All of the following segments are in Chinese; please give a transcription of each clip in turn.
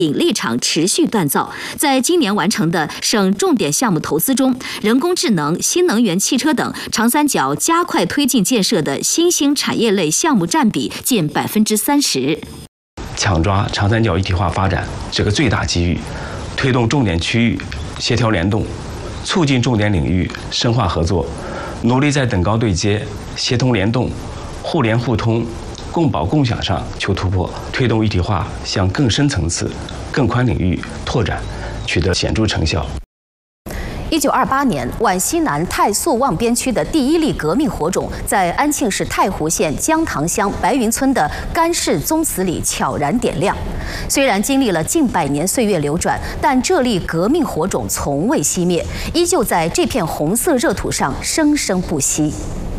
引力场持续锻造，在今年完成的省重点项目投资中，人工智能、新能源汽车等长三角加快推进建设的新兴产业类项目占比近30%。 抢抓长三角一体化发展这个最大机遇，推动重点区域协调联动，促进重点领域深化合作，努力在等高对接、协同联动、互联互通、共保共享上求突破，推动一体化向更深层次、更宽领域拓展，取得显著成效。 1928年，皖西南太肃望边区的第一粒革命火种，在安庆市太湖县江塘乡白云村的干式宗祠里悄然点亮。虽然经历了近100年岁月流转，但这粒革命火种从未熄灭，依旧在这片红色热土上生生不息。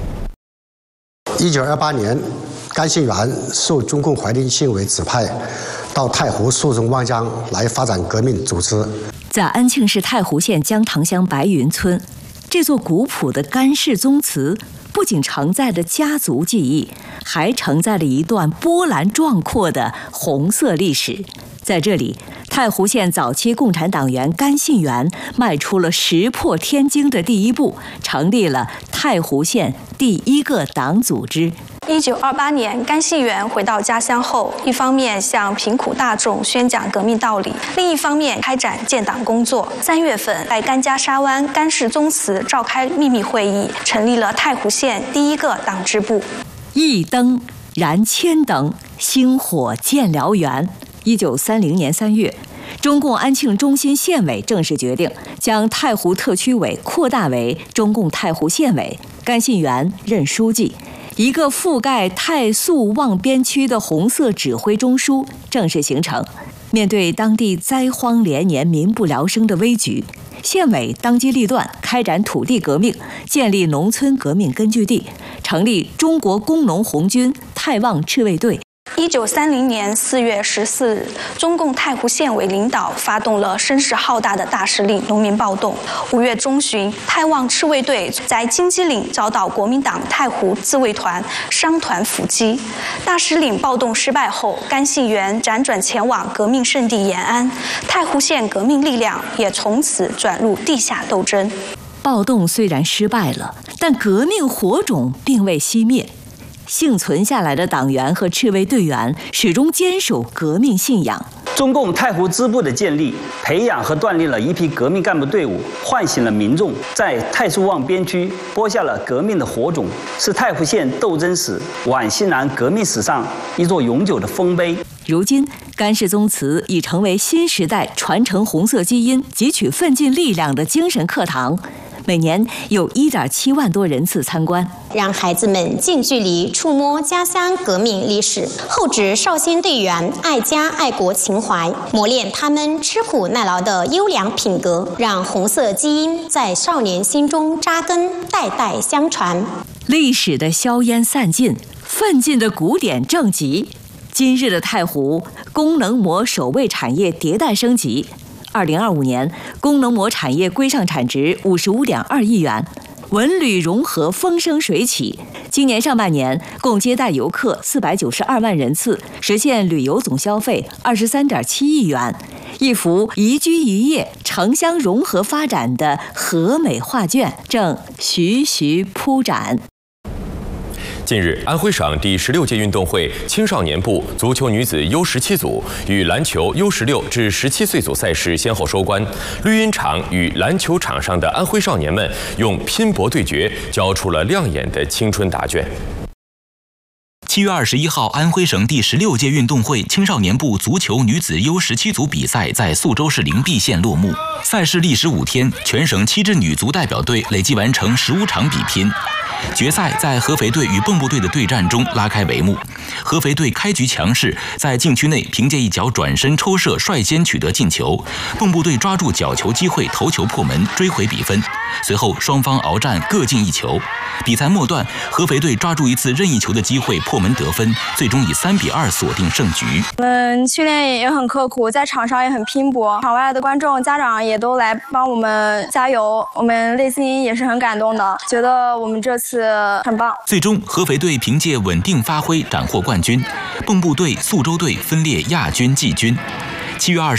1928年，甘信元受中共怀定县委指派，到太湖肃宗望江来发展革命组织。 在安庆市太湖县江塘乡白云村，这座古朴的干式宗祠不仅承载着家族记忆，还承载了一段波澜壮阔的红色历史。在这里，太湖县早期共产党员甘信元迈出了石破天惊的第一步，成立了太湖县第一个党组织。 1928年，甘信元回到家乡后，一方面向贫苦大众宣讲革命道理，另一方面开展建党工作。3月份，在甘家沙湾甘氏宗祠召开秘密会议，成立了太湖县第一个党支部。 一灯燃千灯，星火建燎原。1930年3月，中共安庆中心县委正式决定将太湖特区委扩大为中共太湖县委，甘信元任书记。一个覆盖太肃望边区的红色指挥中枢正式形成。面对当地灾荒连年、民不聊生的危局，县委当机立断开展土地革命，建立农村革命根据地，成立中国工农红军太望赤卫队。 1930年4月14日，中共太湖县委领导发动了声势浩大的大石岭农民暴动。5月中旬，太望赤卫队在金鸡岭遭到国民党太湖自卫团、商团伏击。大石岭暴动失败后，甘信元辗转前往革命圣地延安，太湖县革命力量也从此转入地下斗争。 暴动虽然失败了，但革命火种并未熄灭。幸存下来的党员和赤卫队员始终坚守革命信仰。 中共太湖支部的建立，培养和锻炼了一批革命干部队伍，唤醒了民众，在太肃望边区播下了革命的火种，是太湖县斗争史、皖西南革命史上一座永久的丰碑。 如今，甘氏宗祠已成为新时代传承红色基因、汲取奋进力量的精神课堂。每年有1.7万多人次参观， 让孩子们近距离触摸家乡革命历史，厚植少先队员爱家爱国情怀，磨练他们吃苦耐劳的优良品格，让红色基因在少年心中扎根，代代相传。 历史的硝烟散尽，奋进的鼓点正急。今日的太湖功能膜首位产业迭代升级。2025年，功能膜产业规上产值55.2亿元，文旅融合风生水起。今年上半年，共接待游客492万人次，实现旅游总消费23.7亿元，一幅宜居宜业、城乡融合发展的和美画卷正徐徐铺展。 近日，安徽省第16届运动会青少年部足球女子 U17组与篮球 U16至17岁组赛事先后收官，绿茵场与篮球场上的安徽少年们用拼搏对决，交出了亮眼的青春答卷。 7月21号，安徽省第16届运动会青少年部足球女子 U17组比赛在宿州市灵璧县落幕。赛事历时5天，全省7支女足代表队累计完成15场比拼。决赛在合肥队与蚌埠队的对战中拉开帷幕。合肥队开局强势，在禁区内凭借一脚转身抽射率先取得进球，蚌埠队抓住角球机会头球破门追回比分。随后双方鏖战各进一球。比赛末段，合肥队抓住一次任意球的机会破门得分，最终以3-2锁定胜局。 我们训练也很刻苦，在场上也很拼搏，场外的观众家长也都来帮我们加油，我们内心也是很感动的，觉得我们这次很棒。 最终合肥队凭借稳定发挥斩获冠军，蚌埠队、宿州队分列亚军、季军。7月20